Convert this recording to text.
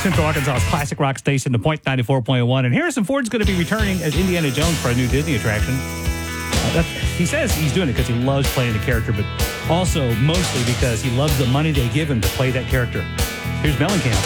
Central Arkansas's classic rock station, The Point 94.1. And Harrison Ford's going to be returning as Indiana Jones for a new Disney attraction. He says he's doing it because he loves playing the character, but also mostly because he loves the money they give him to play that character. Here's Mellencamp.